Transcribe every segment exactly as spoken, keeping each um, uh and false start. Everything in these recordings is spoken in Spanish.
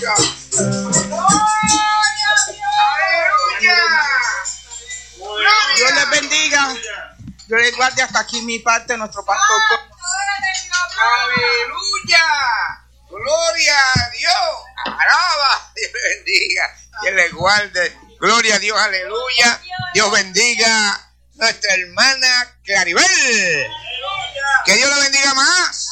Dios les bendiga. Dios les guarde hasta aquí mi parte, nuestro pastor. Aleluya. Gloria a Dios. Alaba. Dios le bendiga. Dios les guarde. Gloria a Dios. Aleluya. Dios bendiga a nuestra hermana Claribel. Que Dios la bendiga más.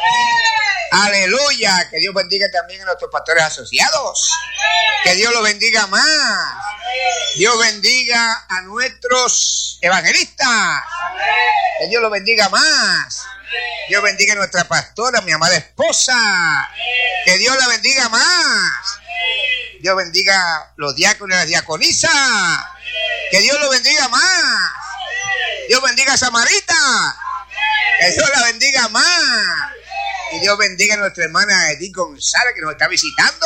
Aleluya. Que Dios bendiga también a nuestros pastores asociados. Que Dios los bendiga más. Dios bendiga a nuestros evangelistas. Que Dios los bendiga más. Dios bendiga a nuestra pastora, mi amada esposa. Que Dios la bendiga más. Dios bendiga a los diáconos y las diaconisas. Que Dios los bendiga más. Dios bendiga a Samarita. Que Dios la bendiga más. Y Dios bendiga a nuestra hermana Edith González, que nos está visitando.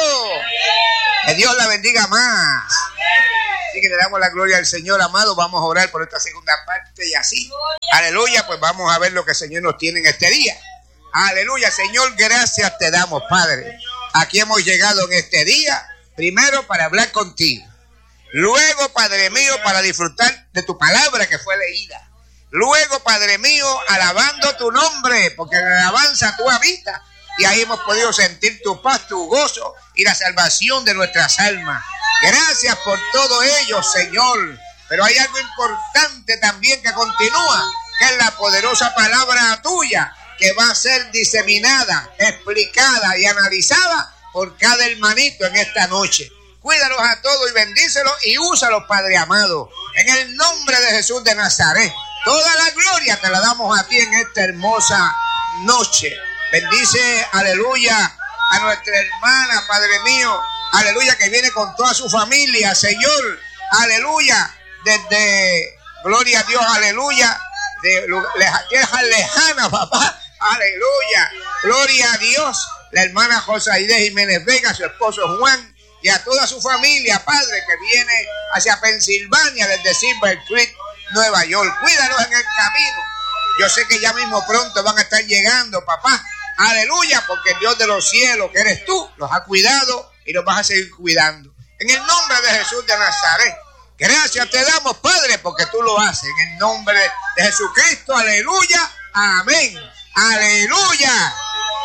Que Dios la bendiga más. Así que le damos la gloria al Señor, amado. Vamos a orar por esta segunda parte y así. Aleluya, pues vamos a ver lo que el Señor nos tiene en este día. Aleluya, Señor, gracias te damos, Padre. Aquí hemos llegado en este día, primero para hablar contigo. Luego, Padre mío, para disfrutar de tu palabra que fue leída. Luego, Padre mío, alabando tu nombre, porque en la alabanza tú habitas. Y ahí hemos podido sentir tu paz, tu gozo y la salvación de nuestras almas. Gracias por todo ello, Señor. Pero hay algo importante también que continúa, que es la poderosa palabra tuya, que va a ser diseminada, explicada y analizada por cada hermanito en esta noche. Cuídalos a todos y bendícelos y úsalos, Padre amado. En el nombre de Jesús de Nazaret. Toda la gloria te la damos a ti en esta hermosa noche. Bendice, aleluya, a nuestra hermana, Padre mío, aleluya, que viene con toda su familia, Señor, aleluya, desde, gloria a Dios, aleluya, de tierras lejanas, papá, aleluya, gloria a Dios, la hermana Josaide Jiménez Vega, su esposo Juan, y a toda su familia, Padre, que viene hacia Pensilvania desde Silver Creek, Nueva York. Cuídalos en el camino. Yo sé que ya mismo pronto van a estar llegando, papá. Aleluya, porque el Dios de los cielos, que eres tú, los ha cuidado y los vas a seguir cuidando. En el nombre de Jesús de Nazaret. Gracias te damos, Padre, porque tú lo haces. En el nombre de Jesucristo. Aleluya. Amén. Aleluya.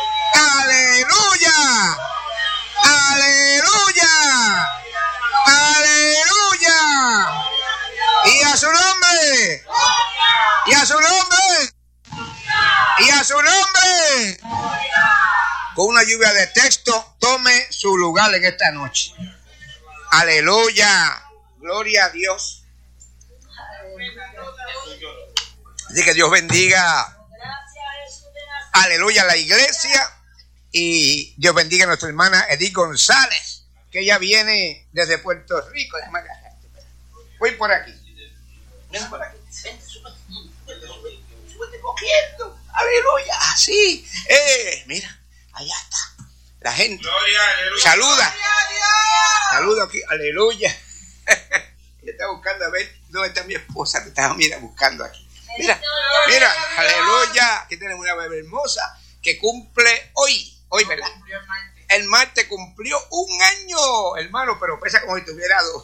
Aleluya. Aleluya. Aleluya. Y a su nombre. Y a su nombre. Y a su nombre. Con una lluvia de texto, tome su lugar en esta noche. Aleluya. Gloria a Dios. Así que Dios bendiga. Aleluya, la iglesia. Y Dios bendiga a nuestra hermana Edith González, que ella viene desde Puerto Rico. Déjame agarrarte. Voy por aquí. Ven por aquí. Vente, súbete. Súbete cogiendo. Aleluya. Así. Eh, mira, allá está. La gente. Gloria, aleluya. Saluda. Saluda aquí. Aleluya. Ella está buscando a ver dónde está mi esposa. Que estaba, mira, buscando aquí. Mira, mira. Aleluya. Aquí tenemos una bebé hermosa que cumple hoy. Hoy, ¿verdad? El martes cumplió un año, hermano, pero pesa como si tuviera dos.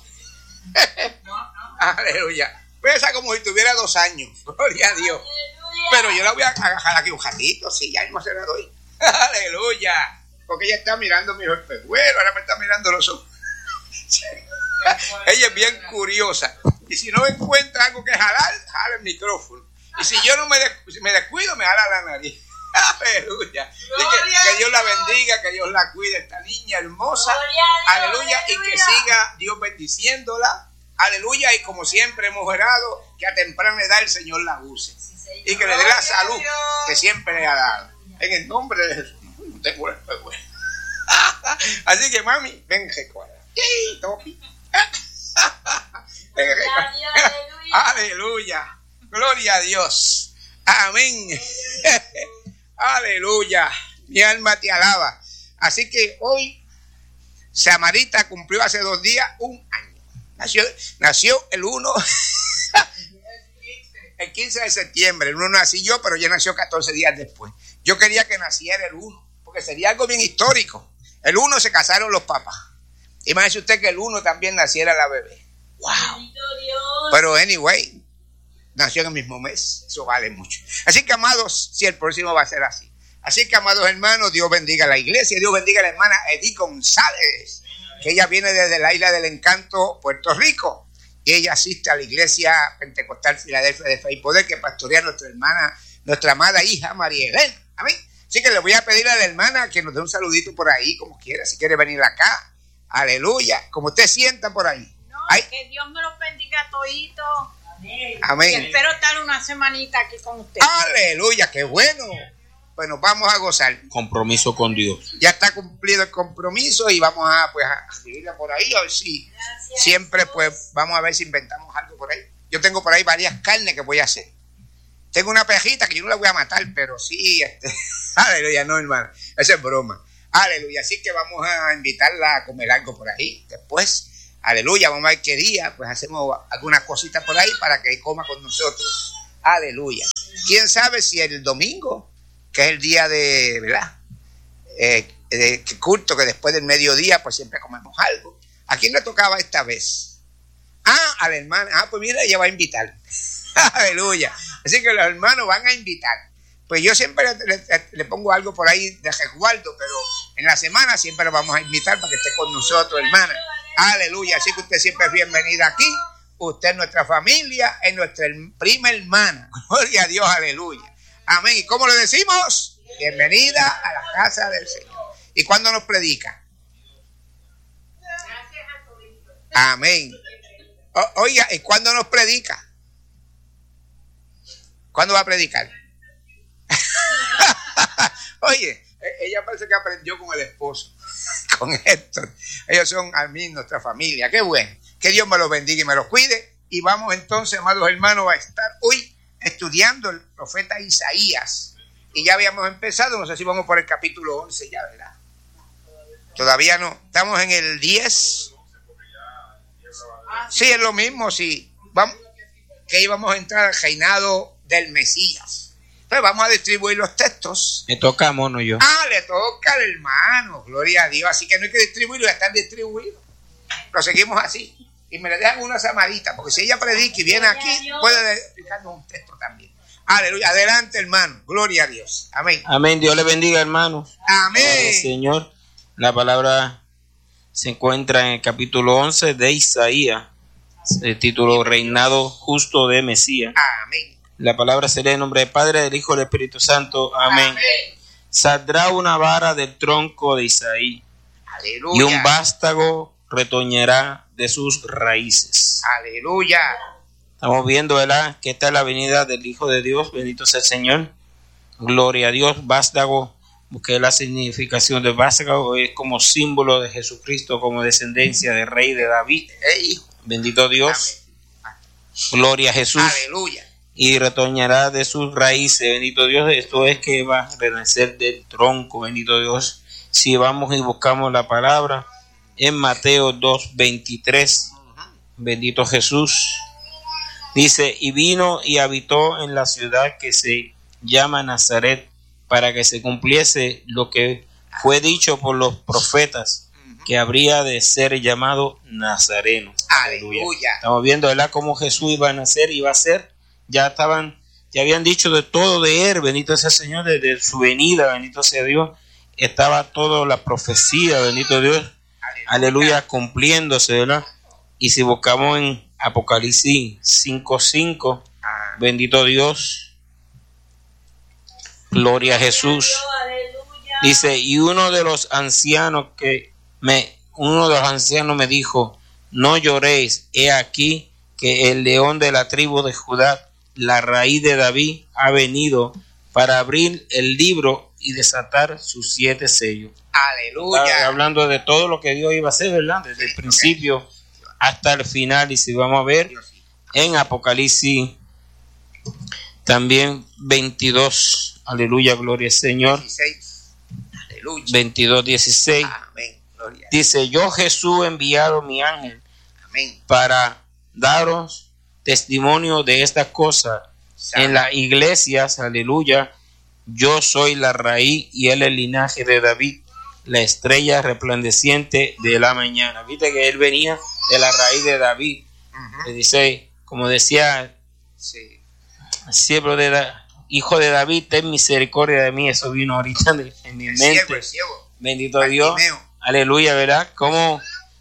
Aleluya. Pesa como si tuviera dos años. Gloria a Dios. Pero yo la voy a agarrar aquí un ratito, si ya no se la doy. Aleluya. Porque ella está mirando mis espejuelos, ahora me está mirando los ojos. Ella es bien curiosa. Y si no encuentra algo que jalar, jala el micrófono. Y si yo no me, des, si me descuido, me jala la nariz. Aleluya. Que, que Dios la bendiga, que Dios la cuide, esta niña hermosa. Aleluya. Y que siga Dios bendiciéndola. Aleluya. Y como siempre hemos orado, que a temprana edad el Señor la use. Y que le dé la salud que siempre le ha dado. En el nombre de Jesús. No tengo el fuego. Así que mami, ven, recuerda. Aleluya. Gloria a Dios. Amén. Aleluya. Mi alma te alaba. Así que hoy Samarita cumplió hace dos días un año. Nació, nació el uno, el quince de septiembre. El uno nací yo, pero ella nació catorce días después. Yo quería que naciera el uno, porque sería algo bien histórico. El uno se casaron los papás. Imagínese usted que el uno también naciera la bebé. ¡Wow! Pero anyway, nació en el mismo mes. Eso vale mucho. Así que, amados, si el próximo va a ser así. Así que, amados hermanos, Dios bendiga a la iglesia. Dios bendiga a la hermana Edith González, que ella viene desde la Isla del Encanto, Puerto Rico. Y ella asiste a la iglesia Pentecostal Filadelfia de Fe y Poder, que pastorea a nuestra hermana, nuestra amada hija María Elena. Amén. Así que le voy a pedir a la hermana que nos dé un saludito por ahí, como quiera, si quiere venir acá. Aleluya. Como usted sienta por ahí. No, que Dios me los bendiga a todito. Amén. Amén. Y espero estar una semanita aquí con usted. Aleluya, qué bueno. Bueno, vamos a gozar. Compromiso con Dios. Ya está cumplido el compromiso y vamos a, pues, a seguirla por ahí. A ver si Gracias, siempre, Dios. Pues, vamos a ver si inventamos algo por ahí. Yo tengo por ahí varias carnes que voy a hacer. Tengo una pejita que yo no la voy a matar, pero sí, este, aleluya, no, hermano, esa es broma. Aleluya, así que vamos a invitarla a comer algo por ahí. Después, aleluya, vamos a ver qué día, pues hacemos algunas cositas por ahí para que coma con nosotros. Aleluya. ¿Quién sabe si el domingo, que es el día de, ¿verdad? Eh, de culto, que después del mediodía, pues siempre comemos algo. ¿A quién le tocaba esta vez? Ah, a la hermana. Ah, pues mira, ella va a invitar. Aleluya. Así que los hermanos van a invitar. Pues yo siempre le, le, le pongo algo por ahí de resguardo, pero en la semana siempre lo vamos a invitar para que esté con nosotros, hermana. Aleluya. Así que usted siempre es bienvenida aquí. Usted es nuestra familia, es nuestra prima hermana. Gloria a Dios, aleluya. Amén. ¿Y cómo le decimos? Bienvenida a la casa del Señor. ¿Y cuándo nos predica? Amén. O, oiga, ¿y cuándo nos predica? ¿Cuándo va a predicar? Oye, ella parece que aprendió con el esposo, con Héctor. Ellos son a mí, nuestra familia. Qué bueno. Que Dios me los bendiga y me los cuide. Y vamos entonces, amados hermanos, a estar hoy estudiando el profeta Isaías. Y ya habíamos empezado, no sé si vamos por el capítulo once ya, ¿verdad? Todavía no. Estamos en el diez. Sí, es lo mismo, sí. Vamos, que íbamos a entrar al reinado del Mesías. Entonces vamos a distribuir los textos. Me toca a mono yo. Ah, le toca al hermano, gloria a Dios. Así que no hay que distribuirlo, ya están distribuidos. Lo seguimos así. Y me le dejan una samadita, porque si ella predica y viene aquí, puede explicarnos un texto también. Aleluya, adelante hermano, gloria a Dios. Amén. Amén, Dios le bendiga, hermanos. Amén. Amén, Señor, la palabra se encuentra en el capítulo once de Isaías, el título Reinado Justo de Mesías. Amén. La palabra se lee en nombre del Padre, del Hijo y del Espíritu Santo. Amén. Amén. Saldrá una vara del tronco de Isaí. Aleluya. Y un vástago retoñará de sus raíces. Aleluya. Estamos viendo, ¿verdad?, que esta es la venida del Hijo de Dios. Bendito sea el Señor. Gloria a Dios. Vástago, busqué la significación de vástago, es como símbolo de Jesucristo, como descendencia del rey de David. Hey, bendito Dios. Amén. Gloria a Jesús. Aleluya. Y retoñará de sus raíces. Bendito Dios. Esto es que va a renacer del tronco. Bendito Dios. Si vamos y buscamos la palabra en Mateo dos veintitrés, bendito Jesús, dice: y vino y habitó en la ciudad que se llama Nazaret, para que se cumpliese lo que fue dicho por los profetas, que habría de ser llamado Nazareno. Aleluya. Aleluya. Estamos viendo, ¿verdad?, cómo Jesús iba a nacer, iba a ser, ya estaban, ya habían dicho de todo de él. Bendito sea el Señor, desde su venida, bendito sea Dios, estaba toda la profecía, bendito Dios. Aleluya, aleluya, cumpliéndose, ¿verdad? Y si buscamos en Apocalipsis cinco cinco, ah. bendito Dios, gloria a Jesús. Aleluya. Dice: y uno de los ancianos que me, uno de los ancianos me dijo: no lloréis, he aquí que el león de la tribu de Judá, la raíz de David, ha venido para abrir el libro y desatar sus siete sellos. Aleluya. Está hablando de todo lo que Dios iba a hacer, ¿verdad? Desde el principio hasta el final. Y si vamos a ver en Apocalipsis también veintidós, aleluya, gloria al Señor, dieciséis. Aleluya. veintidós dieciséis. Amén. Gloria. Dice: yo Jesús he enviado mi ángel. Amén. Para daros testimonio de estas cosas en las iglesias. Aleluya. Yo soy la raíz y él el linaje de David, la estrella resplandeciente de la mañana. Viste que él venía de la raíz de David. Ujú. Que dice, como decía, Sí. siervo de Da- hijo de David, ten misericordia de mí. Eso vino ahorita de- en mi El mente. siervo, el siervo. Bendito Dios. Bartimeo. Aleluya, ¿verdad? Como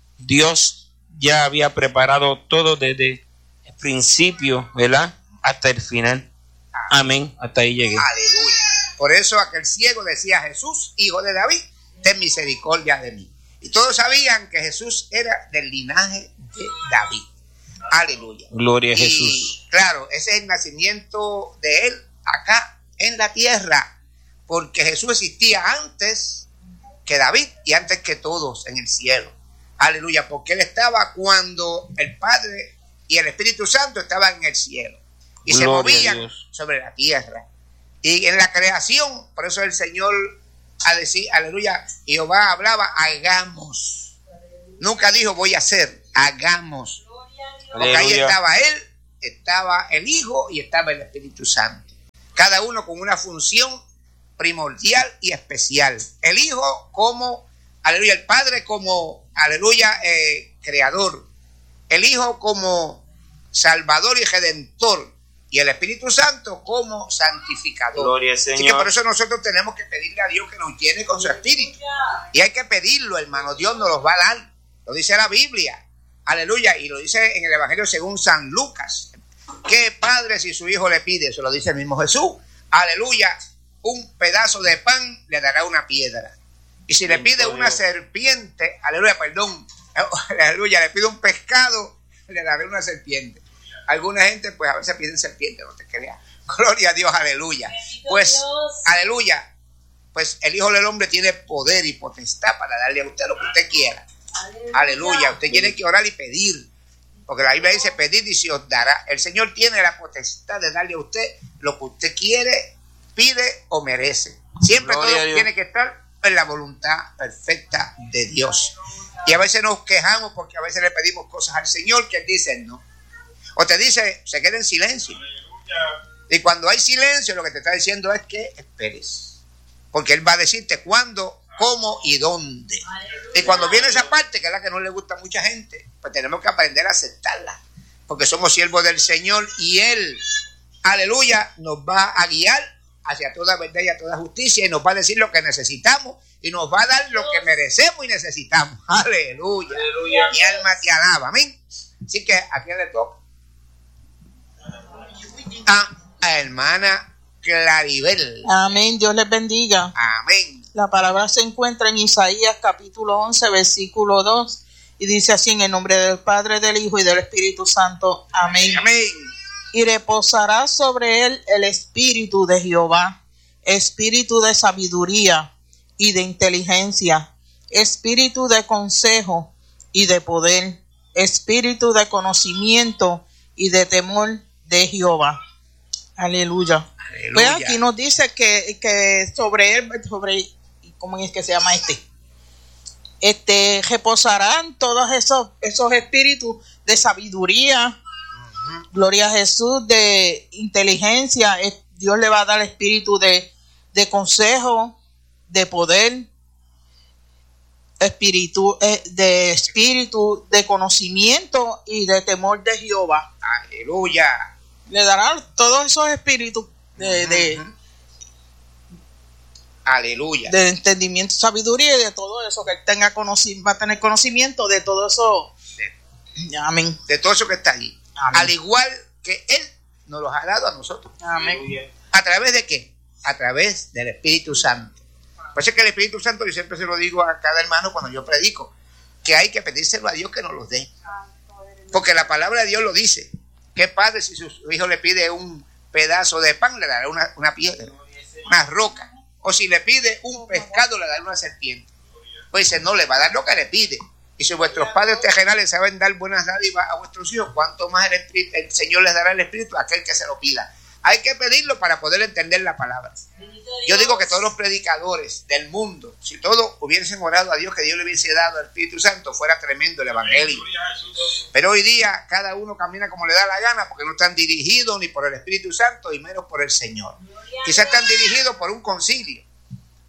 Dios ya había preparado todo desde el principio, ¿verdad? Hasta el final. Amén. Hasta ahí llegué. Aleluya. Por eso aquel ciego decía: Jesús, hijo de David, ten misericordia de mí. Y todos sabían que Jesús era del linaje de David. Aleluya. Gloria a Y Jesús. claro, ese es el nacimiento de él acá en la tierra, porque Jesús existía antes que David y antes que todos en el cielo. Aleluya, porque él estaba cuando el Padre y el Espíritu Santo estaban en el cielo y se Gloria a movían Dios. sobre la tierra. Y en la creación, por eso el Señor a decir, aleluya, Jehová hablaba: hagamos. Nunca dijo voy a hacer, hagamos. Porque ahí Aleluya. estaba él, estaba el Hijo y estaba el Espíritu Santo. Cada uno con una función primordial y especial. El Hijo como, aleluya, el Padre como, aleluya, eh, creador. El Hijo como Salvador y Redentor. Y el Espíritu Santo como santificador. Gloria al Así que Señor. por eso nosotros tenemos que pedirle a Dios que nos llene con su Espíritu. Y hay que pedirlo, hermano. Dios nos los va a dar. Lo dice la Biblia. Aleluya. Y lo dice en el Evangelio según San Lucas. ¿Qué padre si su hijo le pide? Eso lo dice el mismo Jesús. Aleluya. Un pedazo de pan le dará una piedra. Y si le pide una serpiente, aleluya, perdón, aleluya, le pide un pescado, le dará una serpiente. Alguna gente, pues a veces piden serpiente, no te creas. Gloria a Dios, aleluya. Pues, aleluya. Pues el Hijo del Hombre tiene poder y potestad para darle a usted lo que usted quiera. Aleluya. Usted tiene que orar y pedir. Porque la Biblia dice: pedid y se os dará. El Señor tiene la potestad de darle a usted lo que usted quiere, pide o merece. Siempre Gloria todo a Dios. tiene que estar en la voluntad perfecta de Dios. Y a veces nos quejamos porque a veces le pedimos cosas al Señor que Él dice no. O te dice, se queda en silencio. Y cuando hay silencio, lo que te está diciendo es que esperes. Porque Él va a decirte cuándo, cómo y dónde. Y cuando viene esa parte, que es la que no le gusta a mucha gente, pues tenemos que aprender a aceptarla. Porque somos siervos del Señor y Él, aleluya, nos va a guiar hacia toda verdad y a toda justicia y nos va a decir lo que necesitamos y nos va a dar lo que merecemos y necesitamos. Aleluya. Aleluya. Mi alma te alaba. Amén. Así que a quién le toca. A, a hermana Claribel. Amén. Dios les bendiga. Amén. La palabra se encuentra en Isaías capítulo once, versículo dos. Y dice así: en el nombre del Padre, del Hijo y del Espíritu Santo. Amén. Amén. Y reposará sobre él el espíritu de Jehová, espíritu de sabiduría y de inteligencia, espíritu de consejo y de poder, espíritu de conocimiento y de temor de Jehová. Aleluya. Aleluya. Pues aquí nos dice que, que sobre él, sobre, ¿cómo es que se llama este? Este, reposarán todos esos, esos espíritus de sabiduría, gloria a Jesús, de inteligencia. Dios le va a dar espíritu de, de consejo, de poder, espíritu, de espíritu, de conocimiento y de temor de Jehová. Aleluya. Le darán todos esos espíritus de, de, Ujú. Aleluya. de entendimiento, sabiduría y de todo eso, que él tenga conoci- va a tener conocimiento de todo eso. De, Amén. de todo eso que está allí. Amén. Al igual que Él nos los ha dado a nosotros. Amén. ¿A través de qué? A través del Espíritu Santo. Por eso es que el Espíritu Santo, yo siempre se lo digo a cada hermano cuando yo predico, que hay que pedírselo a Dios que nos los dé. Porque la palabra de Dios lo dice. ¿Qué padre si su hijo le pide un pedazo de pan, le dará una, una piedra, una roca? O si le pide un pescado, le dará una serpiente. Pues dice, no, le va a dar lo que le pide. Y si vuestros padres terrenales saben dar buenas dádivas a vuestros hijos, ¿cuánto más el, Espíritu, el Señor les dará el Espíritu a aquel que se lo pida? Hay que pedirlo para poder entender la palabra. Yo digo que todos los predicadores del mundo, si todos hubiesen orado a Dior, que Dios le hubiese dado al Espíritu Santo, fuera tremendo el Evangelio. Pero hoy día cada uno camina como le da la gana, porque no están dirigidos ni por el Espíritu Santo y menos por el Señor. Quizás están dirigidos por un concilio,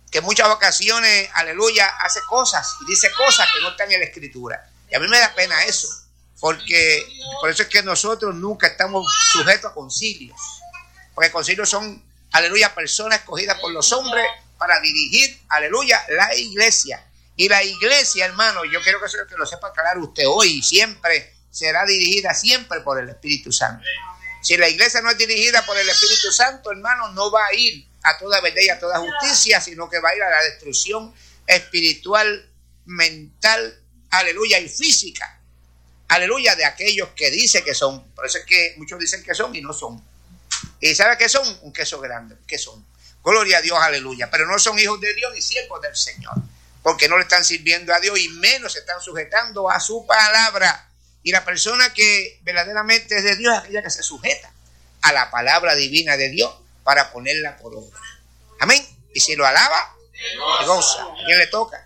que en muchas ocasiones, aleluya, hace cosas y dice cosas que no están en la Escritura. Y a mí me da pena eso, porque por eso es que nosotros nunca estamos sujetos a concilios, porque concilios son, aleluya, personas escogidas por los hombres para dirigir, aleluya, la iglesia. Y la iglesia, hermano, yo quiero que eso que lo sepa claro usted hoy y siempre, será dirigida siempre por el Espíritu Santo. Si la iglesia no es dirigida por el Espíritu Santo, hermano, no va a ir a toda verdad y a toda justicia, sino que va a ir a la destrucción espiritual, mental, aleluya, y física, aleluya, de aquellos que dicen que son. Por eso es que muchos dicen que son y no son. ¿Y sabe qué son? Un queso grande. ¿Qué son? Gloria a Dios, aleluya. Pero no son hijos de Dios ni siervos del Señor, porque no le están sirviendo a Dios y menos se están sujetando a su palabra. Y la persona que verdaderamente es de Dios es aquella que se sujeta a la palabra divina de Dios para ponerla por obra. Amén. Y si lo alaba, goza. ¿A quién le toca?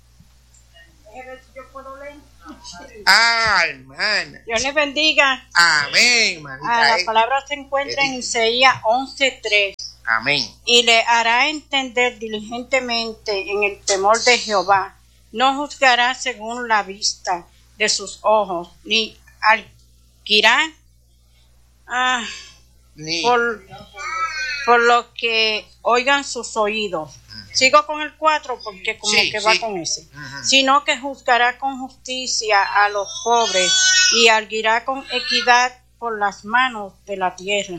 Ah, hermana. Dios les bendiga. Amén, hermanita. Ah, la palabra se encuentra en Isaías once tres. Amén. Y le hará entender diligentemente en el temor de Jehová. No juzgará según la vista de sus ojos, ni alquirá ah, Ni. por, por lo que oigan sus oídos. Sigo con el cuatro porque como Sí, que va sí. con ese. Ajá. Sino que juzgará con justicia a los pobres y arguirá con equidad por las manos de la tierra.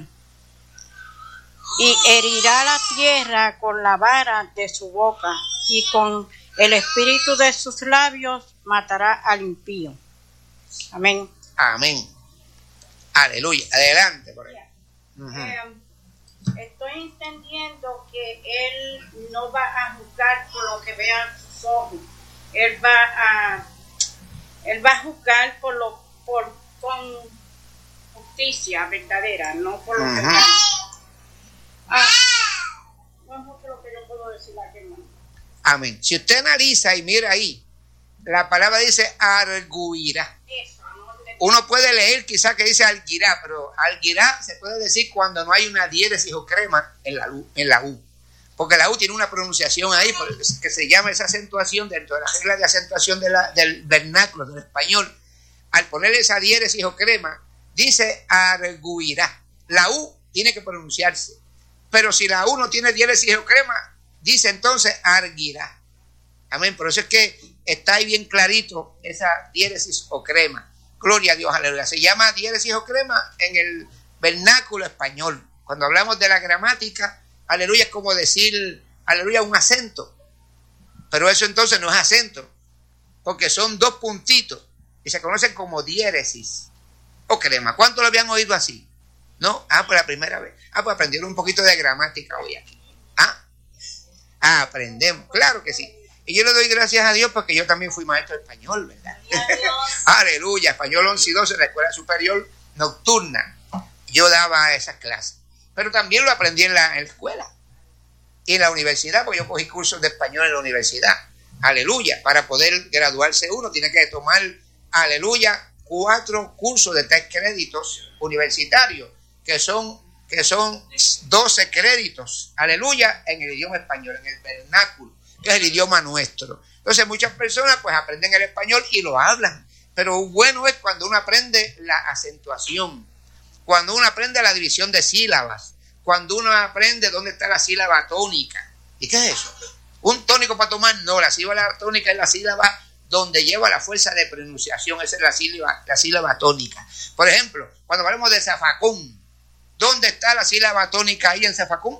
Y herirá la tierra con la vara de su boca y con el espíritu de sus labios matará al impío. Amén. Amén. Aleluya. Adelante por ahí. Ujú. Eh, estoy entendiendo que él no va a juzgar por lo que vean sus ojos. Él va a él va a juzgar por lo por con justicia verdadera, no por lo que Ujú. vean. Ah, no es mucho lo que yo puedo decir aquí, hermano. Amén. Si usted analiza y mira ahí, la palabra dice arguirá. Eso, no te- Uno puede leer quizás que dice alguirá, pero alguirá se puede decir cuando no hay una diéresis o crema en la U, en la U. Porque la U tiene una pronunciación ahí que se llama esa acentuación dentro de la regla de acentuación de la, del vernáculo, del español. Al ponerle esa diéresis o crema, dice arguirá. La U tiene que pronunciarse. Pero si la U no tiene diéresis o crema, dice entonces arguirá. Amén. Por eso es que está ahí bien clarito esa diéresis o crema. Gloria a Dios, aleluya. Se llama diéresis o crema en el vernáculo español. Cuando hablamos de la gramática, aleluya, es como decir, aleluya, un acento. Pero eso entonces no es acento, porque son dos puntitos y se conocen como diéresis o crema. ¿Cuántos lo habían oído así? ¿No? Ah, por la primera vez. Ah, pues aprendieron un poquito de gramática hoy aquí. Ah, ah aprendemos, claro que sí. Y yo le doy gracias a Dios porque yo también fui maestro de español, ¿verdad? Aleluya, español once y doce en la escuela superior nocturna. Yo daba esas clases. Pero también lo aprendí en la, en la escuela y en la universidad, porque yo cogí cursos de español en la universidad. Aleluya, para poder graduarse uno tiene que tomar, aleluya, cuatro cursos de tres créditos universitarios, que son, que son doce créditos, aleluya, en el idioma español, en el vernáculo, que es el idioma nuestro. Entonces muchas personas pues aprenden el español y lo hablan, pero bueno es cuando uno aprende la acentuación, cuando uno aprende la división de sílabas, cuando uno aprende dónde está la sílaba tónica. ¿Y qué es eso? ¿Un tónico para tomar? No, la sílaba tónica es la sílaba donde lleva la fuerza de pronunciación, esa es la sílaba, la sílaba tónica. Por ejemplo, cuando hablamos de zafacón, ¿dónde está la sílaba tónica ahí en zafacón?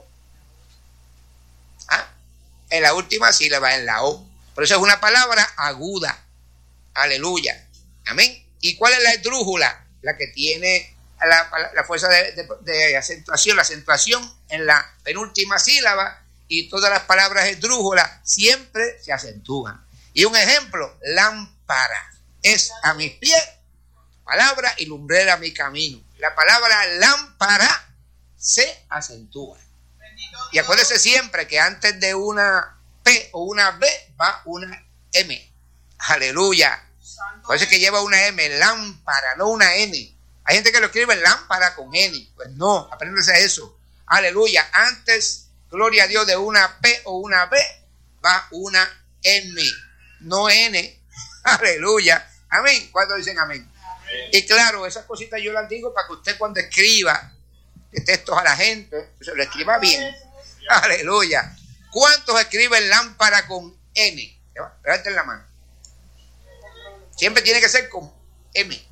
¿Ah? En la última sílaba, en la O. Por eso es una palabra aguda. Aleluya. Amén. ¿Y cuál es la esdrújula? La que tiene la, la fuerza de, de, de acentuación, la acentuación en la penúltima sílaba, y todas las palabras esdrújulas siempre se acentúan. Y un ejemplo, lámpara es a mis pies, palabra, y lumbrera a mi camino. La palabra lámpara se acentúa. Y acuérdese siempre que antes de una P o una B va una M. Aleluya. Por eso es que lleva una M, lámpara, no una N. Hay gente que lo escribe lámpara con N. Pues no, apréndese eso. Aleluya. Antes, gloria a Dios, de una P o una B va una M, no N. Aleluya. Amén. ¿Cuántos dicen amén? Amén? Y claro, esas cositas yo las digo para que usted cuando escriba textos a la gente, se lo escriba bien. Aleluya. ¿Cuántos escriben lámpara con N? Levanten la mano. Siempre tiene que ser con M.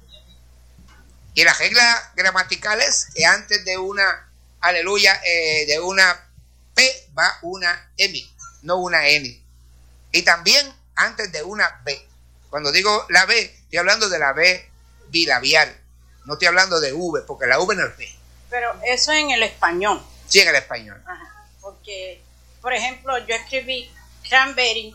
Y la regla gramatical es que antes de una, aleluya, eh, de una P va una M, no una N. Y también antes de una B. Cuando digo la B, estoy hablando de la B bilabial. No estoy hablando de V, porque la V no es B. Pero eso en el español. Sí, en el español. Ajá, porque, por ejemplo, yo escribí Cranberry,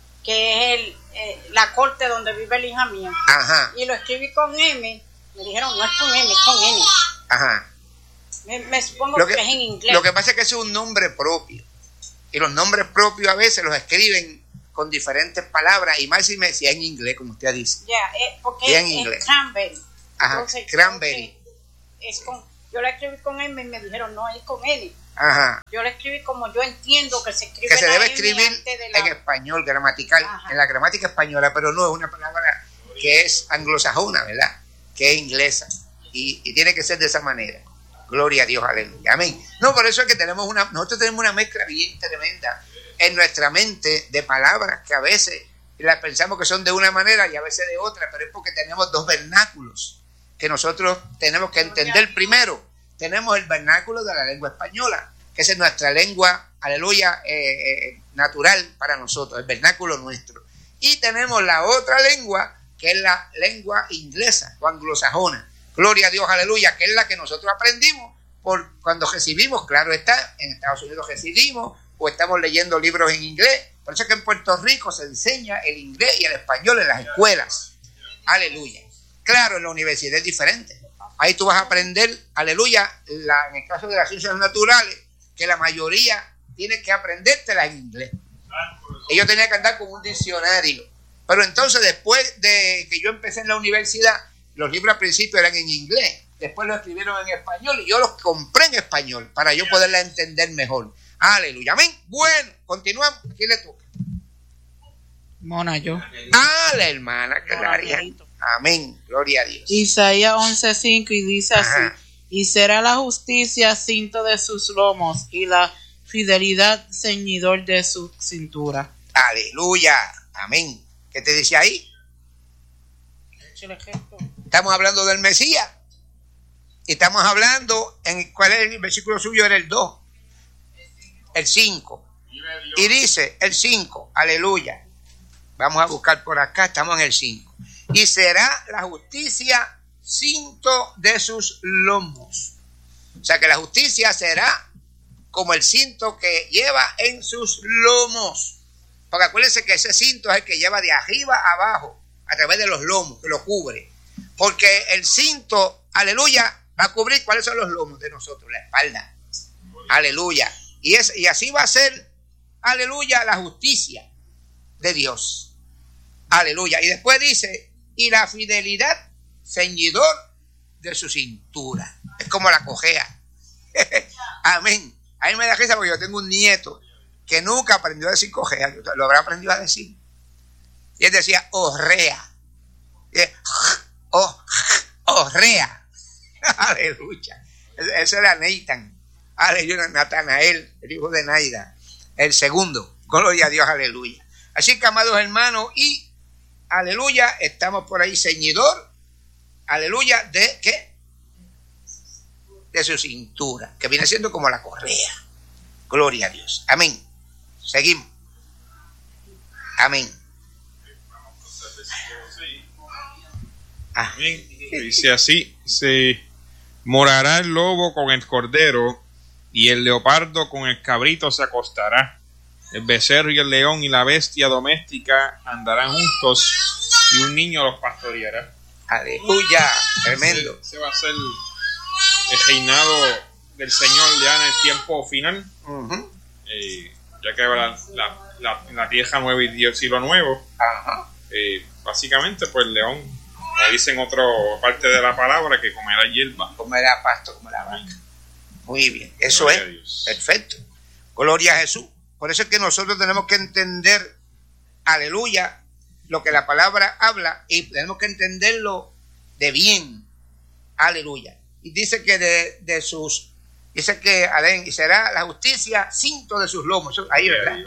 que es el, eh, la corte donde vive la hija mía. Ajá. Y lo escribí con M. Me dijeron, no es con M, es con N. Ajá. Me, me supongo lo que, que es en inglés. Lo que pasa es que ese es un nombre propio. Y los nombres propios a veces los escriben con diferentes palabras. Y más si me decía en inglés, como usted dice. Ya, yeah, eh, porque y en es, inglés. es Cranberry. Ajá, Entonces, Cranberry. Es con, yo la escribí con M y me dijeron, no, es con N. Ajá. Yo la escribí como yo entiendo que se escribe. Que se la debe M escribir de la... en español, gramatical, Ajá. en la gramática española, pero no es una palabra que es anglosajona, ¿verdad? Que es inglesa. Y, y tiene que ser de esa manera. Gloria a Dios, aleluya. Amén. No, por eso es que tenemos una, nosotros tenemos una mezcla bien tremenda en nuestra mente de palabras que a veces las pensamos que son de una manera y a veces de otra, pero es porque tenemos dos vernáculos que nosotros tenemos que entender primero. Tenemos el vernáculo de la lengua española, que esa es nuestra lengua, aleluya, eh, eh, natural para nosotros, el vernáculo nuestro. Y tenemos la otra lengua, que es la lengua inglesa o anglosajona. Gloria a Dios, aleluya, que es la que nosotros aprendimos por cuando recibimos, claro está, en Estados Unidos recibimos o estamos leyendo libros en inglés. Por eso es que en Puerto Rico se enseña el inglés y el español en las escuelas. Aleluya. Claro, en la universidad es diferente. Ahí tú vas a aprender, aleluya, la, en el caso de las ciencias naturales, que la mayoría tiene que aprendértela en inglés. Y yo tenía que andar con un diccionario. Pero entonces después de que yo empecé en la universidad, los libros al principio eran en inglés, después los escribieron en español y yo los compré en español para yo poderla entender mejor. Aleluya, amén. Bueno, continuamos. ¿A quién le toca? Mona, yo. Ah, la hermana Claria. Amén, gloria a Dios. Isaías once cinco y dice Ajá. así: y será la justicia cinto de sus lomos y la fidelidad ceñidor de su cintura. Aleluya, amén. ¿Qué te dice ahí? Estamos hablando del Mesías. Y estamos hablando, en ¿cuál es el versículo suyo? Era el dos. El cinco. Y dice el cinco, aleluya. Vamos a buscar por acá, estamos en el cinco. Y será la justicia cinto de sus lomos. O sea que la justicia será como el cinto que lleva en sus lomos. Porque acuérdense que ese cinto es el que lleva de arriba a abajo, a través de los lomos, que lo cubre. Porque el cinto, aleluya, va a cubrir cuáles son los lomos de nosotros, la espalda. Aleluya. Y, es, y así va a ser, aleluya, la justicia de Dios. Aleluya. Y después dice, y la fidelidad ceñidor de su cintura. Es como la cojea. Amén. A mí me da risa porque yo tengo un nieto que nunca aprendió a decir cojea, lo habrá aprendido a decir. Y él decía, orrea. Y él, oh, orrea. Aleluya. Ese era Nathan. Aleluya, Natanael, el hijo de Naida. El segundo. Gloria a Dios, aleluya. Así que, amados hermanos, y aleluya, estamos por ahí ceñidor. Aleluya, ¿de qué? De su cintura, que viene siendo como la correa. Gloria a Dios. Amén. Seguimos. Amén. Ah. Dice así: se morará el lobo con el cordero, y el leopardo con el cabrito se acostará. El becerro y el león y la bestia doméstica andarán juntos, y un niño los pastoreará. Aleluya. Tremendo. Ese, ese va a ser el reinado del Señor ya en el tiempo final. Uh-huh. Eh, ya que la, la, la, la tierra nueva y el cielo nuevo. Ajá. Eh, básicamente, pues el león, como dice en otra parte de la palabra, que comerá hierba. Comerá pasto como la vaca. Muy bien. Eso Gloria es. a Dios. Perfecto. Gloria a Jesús. Por eso es que nosotros tenemos que entender, aleluya, lo que la palabra habla y tenemos que entenderlo de bien. Aleluya. Y dice que de, de sus, dice que Adén, y será la justicia cinto de sus lomos. Eso, ahí, ¿verdad?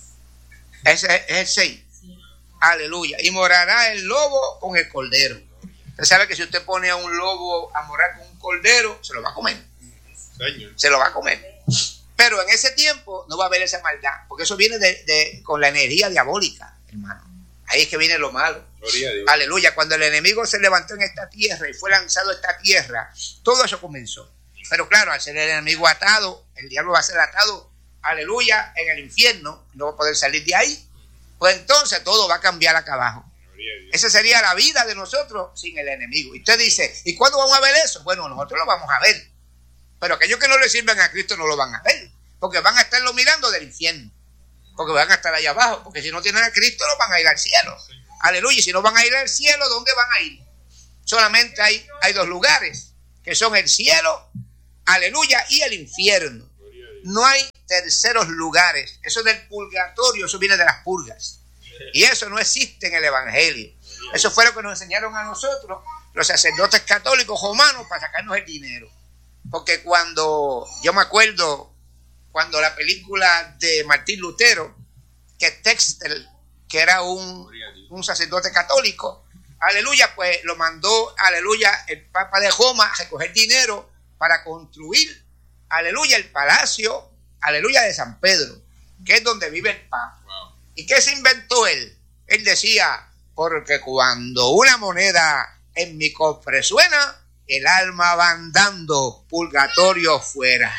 Ese es el seis. Aleluya. Y morará el lobo con el cordero. Usted sabe que si usted pone a un lobo a morar con un cordero, se lo va a comer. Señor. Se lo va a comer. Pero en ese tiempo no va a haber esa maldad, porque eso viene de, de, con la energía diabólica, hermano. Ahí es que viene lo malo. Aleluya. Cuando el enemigo se levantó en esta tierra y fue lanzado a esta tierra, todo eso comenzó. Pero claro, al ser el enemigo atado, el diablo va a ser atado, aleluya, en el infierno, no va a poder salir de ahí. Pues entonces todo va a cambiar acá abajo. Esa sería la vida de nosotros sin el enemigo. Y usted dice, ¿y cuándo vamos a ver eso? Bueno, nosotros lo vamos a ver. Pero aquellos que no le sirven a Cristo no lo van a ver. Porque van a estarlo mirando del infierno. Porque van a estar allá abajo. Porque si no tienen a Cristo no van a ir al cielo. Aleluya. Y si no van a ir al cielo, ¿dónde van a ir? Solamente hay, hay dos lugares. Que son el cielo, aleluya, y el infierno. No hay terceros lugares. Eso del purgatorio, eso viene de las purgas. Y eso no existe en el evangelio. Eso fue lo que nos enseñaron a nosotros los sacerdotes católicos romanos para sacarnos el dinero. Porque cuando, yo me acuerdo, cuando la película de Martín Lutero, que Textel, que era un, un sacerdote católico, aleluya, pues lo mandó, aleluya, el Papa de Roma a recoger dinero para construir, aleluya, el palacio, aleluya, de San Pedro, que es donde vive el Papa. Wow. ¿Y qué se inventó él? Él decía, porque cuando una moneda en mi cofre suena, el alma va andando purgatorio fuera.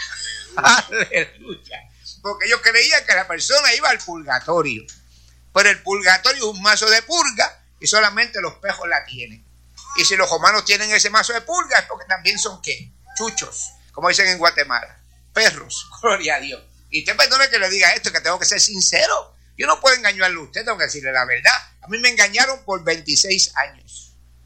Aleluya. Porque yo creía que la persona iba al purgatorio. Pero el purgatorio es un mazo de purga y solamente los pejos la tienen. Y si los romanos tienen ese mazo de purga es porque también son ¿qué? Chuchos, como dicen en Guatemala. Perros, gloria a Dios. Y usted perdone que le diga esto, que tengo que ser sincero. Yo no puedo engañarle a usted, tengo que decirle la verdad. A mí me engañaron por veintiséis años.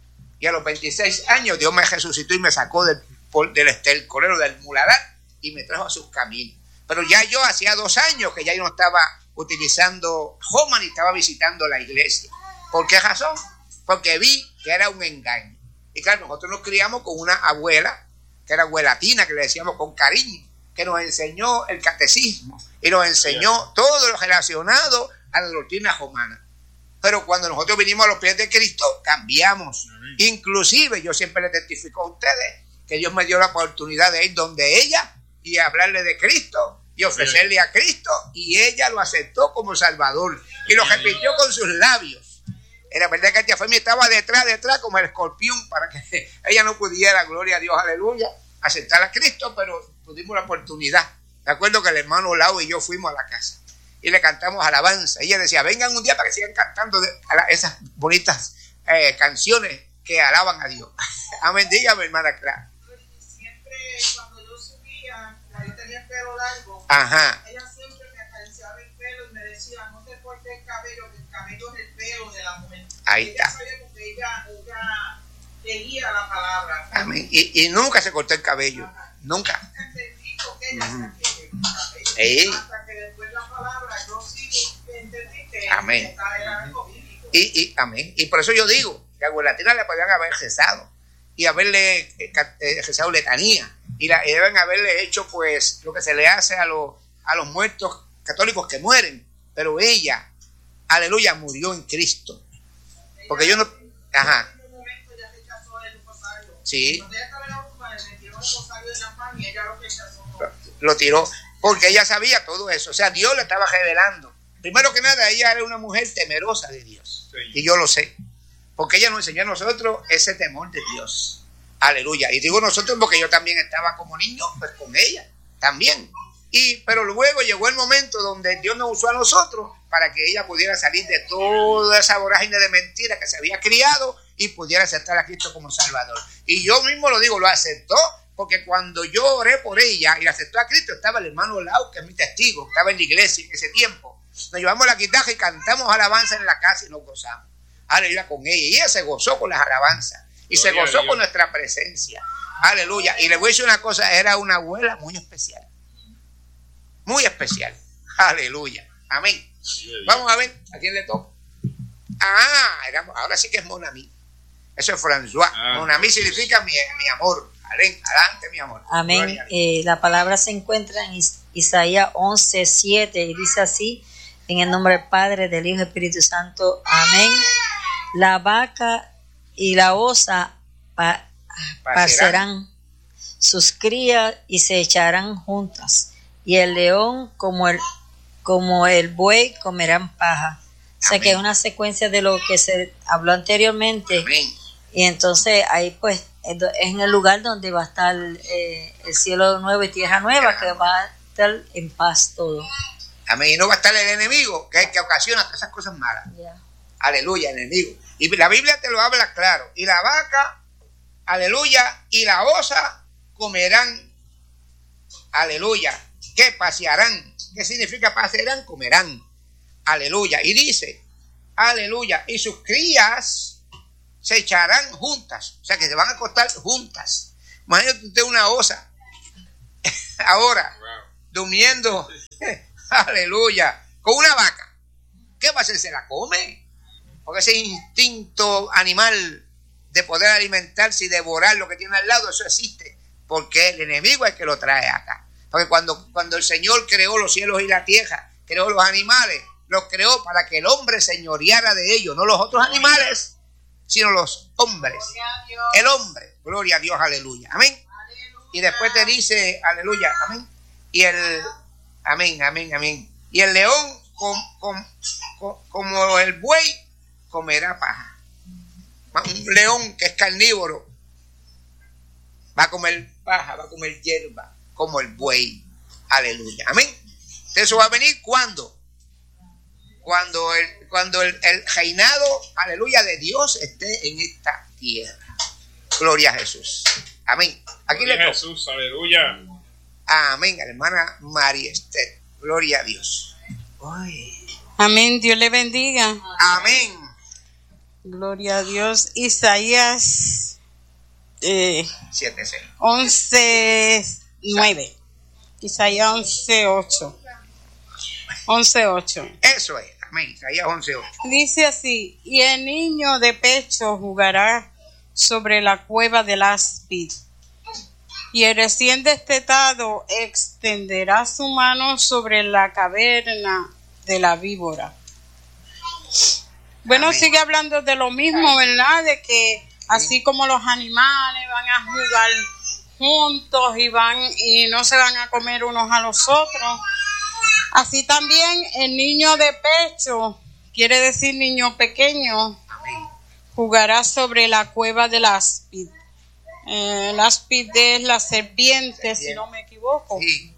Y a los veintiséis años Dios me resucitó y me sacó del, del, del colero del muladar y me trajo a sus caminos. Pero ya yo hacía dos años que ya yo no estaba utilizando Roma ni estaba visitando la iglesia. ¿Por qué razón? Porque vi que era un engaño. Y claro, nosotros nos criamos con una abuela, que era abuelatina, que le decíamos con cariño, que nos enseñó el catecismo y nos enseñó todo lo relacionado a la doctrina romana. Pero cuando nosotros vinimos a los pies de Cristo, cambiamos. Amén. Inclusive, yo siempre le testifico a ustedes que Dios me dio la oportunidad de ir donde ella y hablarle de Cristo y ofrecerle a Cristo, y ella lo aceptó como Salvador y lo repitió con sus labios. Era verdad que ella fue, estaba detrás, detrás como el escorpión para que ella no pudiera, gloria a Dios, aleluya, aceptar a Cristo, pero tuvimos la oportunidad. Me acuerdo que el hermano Lau y yo fuimos a la casa y le cantamos alabanza. Ella decía, vengan un día para que sigan cantando de, la, esas bonitas eh, canciones que alaban a Dios. Amén, dígame, hermana Clara. Siempre cuando yo subía, yo tenía el pelo largo, ajá, ella siempre me acariciaba el pelo y me decía, no te cortes el cabello, que el cabello es el pelo de la mujer. Ahí y está. ella sabía porque ella, ella leía la palabra. Amén. Y, y nunca se cortó el cabello, ajá, nunca. Entendí porque ella uh-huh. se el cabello. Ey. Hasta que después la palabra, yo sí entendí que amén. Era algo bíblico. Y, y, amén. Y por eso yo digo que a abuelatina le podían haber rezado y haberle eh, rezado letanía y, la, y deben haberle hecho pues lo que se le hace a, los a los muertos católicos que mueren, pero ella, aleluya, murió en Cristo. Porque yo no, ajá, en un momento ella rechazó el rosario. sí, cuando ella estaba en la última, le metió el rosario en la mano y ella lo rechazó. lo tiró porque ella sabía todo eso. O sea, Dios le estaba revelando. Primero que nada, ella era una mujer temerosa de Dios. Sí. Y yo lo sé. Porque ella nos enseñó a nosotros ese temor de Dios. Aleluya. Y digo nosotros porque yo también estaba como niño, pues con ella también. Y, pero luego llegó el momento donde Dios nos usó a nosotros para que ella pudiera salir de toda esa vorágine de mentiras que se había criado y pudiera aceptar a Cristo como Salvador. Y yo mismo lo digo, lo aceptó. Porque cuando yo oré por ella y la aceptó a Cristo, estaba el hermano Lau, que es mi testigo, estaba en la iglesia en ese tiempo. Nos llevamos la guitarra y cantamos alabanza en la casa y nos gozamos. Aleluya con ella. Y ella se gozó con las alabanzas. Y Gloria se gozó con nuestra presencia. Aleluya. Y le voy a decir una cosa, era una abuela muy especial. Muy especial. Aleluya. Amén. Vamos a ver a quién le toca. Ah, era, ahora sí que es Mon Ami. Eso es François. Ah. Mon Ami significa mi, mi amor. Adelante, mi amor. Amén. Eh, la palabra se encuentra en Is- Isaías once, siete y dice así: en el nombre del Padre, del Hijo y del Espíritu Santo. Amén. La vaca y la osa pa- pacerán sus crías y se echarán juntas, y el león como el, como el buey comerán paja. O sea, amén, que es una secuencia de lo que se habló anteriormente. Amén. Y entonces ahí pues es en el lugar donde va a estar eh, el cielo nuevo y tierra nueva, que va a estar en paz todo. Amén. Y no va a estar el enemigo, que es el que ocasiona todas esas cosas malas. Yeah. Aleluya, enemigo. Y la Biblia te lo habla claro. Y la vaca, aleluya, y la osa comerán, aleluya, que pasearán. ¿Qué significa pasearán? Comerán, aleluya. Y dice, aleluya, y sus crías se echarán juntas, o sea que se van a acostar juntas. Imagínate usted una osa ahora durmiendo, aleluya, con una vaca. ¿Qué va a hacer? ¿Se la come? Porque ese instinto animal de poder alimentarse y devorar lo que tiene al lado, eso existe, porque el enemigo es el que lo trae acá. Porque cuando, cuando el Señor creó los cielos y la tierra, creó los animales, los creó para que el hombre señoreara de ellos, no los otros animales, sino los hombres. El hombre, gloria a Dios, aleluya. Amén. Aleluya. Y después te dice, aleluya, amén. Y el, amén, amén, amén. Y el león, com, com, com, como el buey, comerá paja. Un león que es carnívoro va a comer paja, va a comer hierba, como el buey. Aleluya. Amén. Eso va a venir cuando. Cuando el, cuando el, el reinado, aleluya, de Dios esté en esta tierra. Gloria a Jesús. Amén. Aquí Gloria le a Jesús, aleluya. Amén, hermana María Esther. Gloria a Dios. Ay. Amén, Dios le bendiga. Amén. Gloria a Dios. Isaías eh, siete seis. once nueve. Isaías once ocho. once ocho. Eso es. Amén. Isaías once ocho. Dice así: y el niño de pecho jugará sobre la cueva del áspid, y el recién destetado extenderá su mano sobre la caverna de la víbora. Bueno, amén, sigue hablando de lo mismo, ¿verdad? De que así como los animales van a jugar juntos y van y no se van a comer unos a los otros, así también el niño de pecho, quiere decir niño pequeño, amén, jugará sobre la cueva del áspid. Eh, el áspid es la serpiente, serpiente, si no me equivoco. Sí.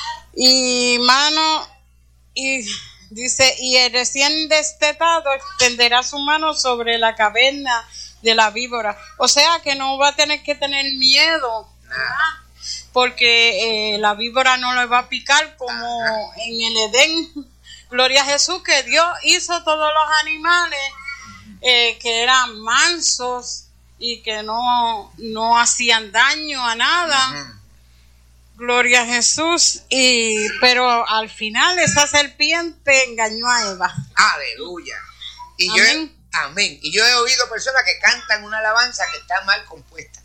Y mano, y dice, y el recién destetado extenderá su mano sobre la caverna de la víbora. O sea que no va a tener que tener miedo, ¿verdad? Porque eh, la víbora no le va a picar como en el Edén. Gloria a Jesús, que Dios hizo todos los animales eh, que eran mansos y que no, no hacían daño a nada. Uh-huh. Gloria a Jesús. Y pero al final esa serpiente engañó a Eva. Aleluya. Y amén. Yo he, amén. Y yo he oído personas que cantan una alabanza que está mal compuesta.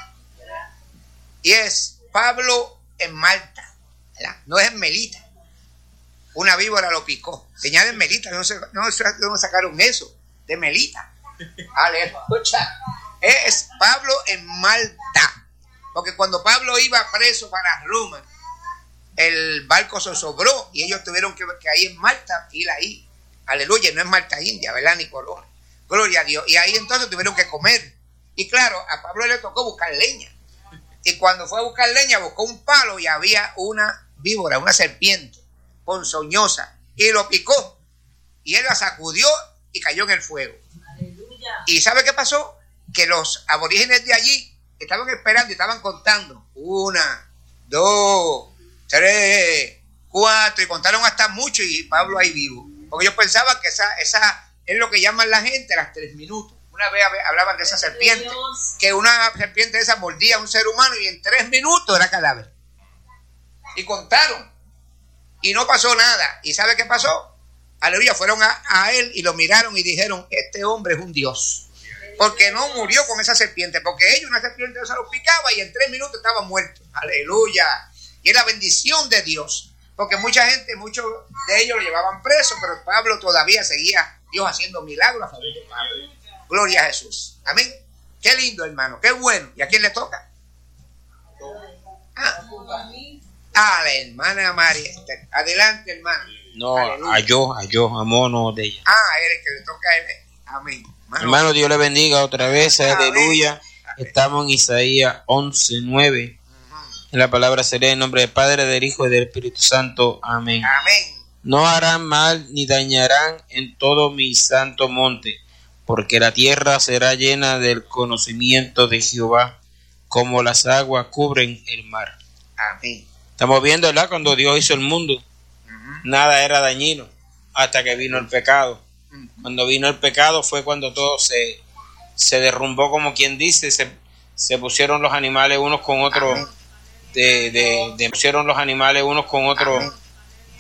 Y es Pablo en Malta, ¿verdad? No es en Melita. Una víbora lo picó. Señal en Melita, no sé, no sé cómo sacaron eso, de Melita. Aleluya. Es Pablo en Malta. Porque cuando Pablo iba preso para Roma, el barco se sobró y ellos tuvieron que, que ahí en Malta ir ahí. Aleluya, no es Malta India, ¿verdad? Ni Colón. Gloria a Dios. Y ahí entonces tuvieron que comer. Y claro, a Pablo le tocó buscar leña. Y cuando fue a buscar leña, buscó un palo y había una víbora, una serpiente ponzoñosa, y lo picó. Y él la sacudió y cayó en el fuego. Aleluya. ¿Y sabe qué pasó? Que los aborígenes de allí estaban esperando y estaban contando. Una, dos, tres, cuatro, y contaron hasta mucho, y Pablo ahí vivo. Porque ellos pensaban que esa, esa es lo que llaman la gente las tres minutos. Una vez hablaban de esa serpiente, que una serpiente de esa mordía a un ser humano y en tres minutos era cadáver. Y contaron. y no pasó nada. ¿Y sabe qué pasó? Aleluya, fueron a, a él y lo miraron y dijeron, este hombre es un Dios. Porque no murió con esa serpiente, porque ellos una serpiente se los picaba y en tres minutos estaban muertos. Aleluya. Y es la bendición de Dios. Porque mucha gente, muchos de ellos lo llevaban preso, pero Pablo todavía seguía Dios haciendo milagros a favor de Pablo. Gloria a Jesús. Amén. Qué lindo, hermano. Qué bueno. ¿Y a quién le toca? Ah, a la hermana María. Adelante, hermano. No, Aleluya. a yo, a yo, a mono de ella. Ah, él es que le toca a él. Amén. Hermano, Hermano, Dios le bendiga otra vez. Amén. Aleluya. Estamos en Isaías once nueve. En la palabra se lee en nombre del Padre, del Hijo y del Espíritu Santo. Amén. Amén. No harán mal ni dañarán en todo mi santo monte, porque la tierra será llena del conocimiento de Jehová, como las aguas cubren el mar. Amén. Estamos viendo, ¿verdad? Cuando Dios hizo el mundo, Uh-huh. nada era dañino, hasta que vino el pecado. Uh-huh. Cuando vino el pecado fue cuando todo se, se derrumbó, como quien dice, se, se pusieron los animales unos con otros, Amén. de, de, de pusieron los animales unos con otros. Amén.